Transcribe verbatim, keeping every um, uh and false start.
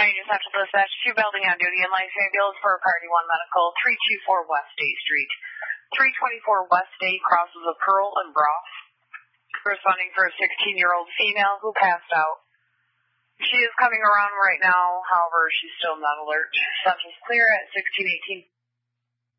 County News Central Dispatch, two building on duty in Lacey ambulance for Priority one Medical, three two four West State Street. three twenty-four West State crosses of Pearl and Broth. Responding for a sixteen-year-old female who passed out. She is coming around right now, however, she's still not alert. Central's clear at sixteen eighteen.